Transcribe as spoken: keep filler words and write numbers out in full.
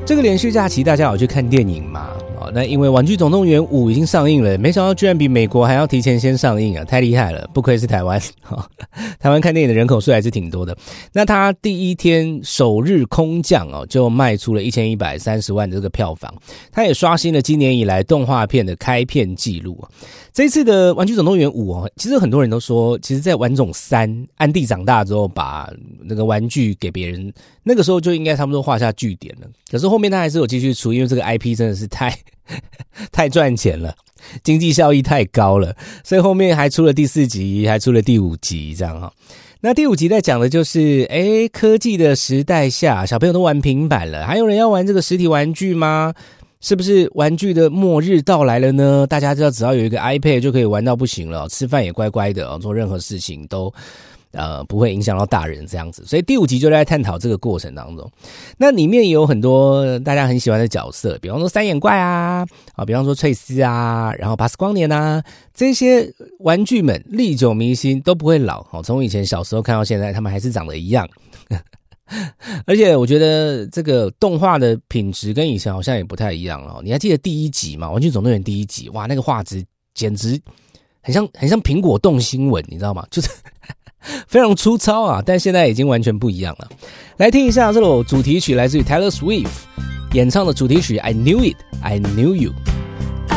这个连续假期大家有去看电影吗？哦，那因为《玩具总动员五》已经上映了，没想到居然比美国还要提前先上映啊，太厉害了！不愧是台湾，哦，台湾看电影的人口数还是挺多的。那它第一天首日空降哦，就卖出了一千一百三十万的这个票房，它也刷新了今年以来动画片的开片纪录。这一次的《玩具总动员五》哦，其实很多人都说，其实在《玩总三》安迪长大之后，把那个玩具给别人，那个时候就应该差不多画下句点了。可是后面他还是有继续出，因为这个 I P 真的是太太赚钱了，经济效益太高了，所以后面还出了第四集，还出了第五集这样哈。那第五集在讲的就是，诶，科技的时代下，小朋友都玩平板了，还有人要玩这个实体玩具吗？是不是玩具的末日到来了呢？大家知道，只要有一个 iPad 就可以玩到不行了，吃饭也乖乖的，做任何事情都呃不会影响到大人这样子。所以第五集就在探讨这个过程当中。那里面也有很多大家很喜欢的角色，比方说三眼怪啊，啊，比方说翠丝啊，然后巴斯光年啊，这些玩具们历久弥新，都不会老。从以前小时候看到现在，他们还是长得一样。而且我觉得这个动画的品质跟以前好像也不太一样了。你还记得第一集吗？《玩具总动员》第一集，哇，那个画质简直很像很像苹果动新闻，你知道吗？就是非常粗糙啊，但现在已经完全不一样了。来听一下这首主题曲，来自于 Taylor Swift 演唱的主题曲《I Knew It, I Knew You》。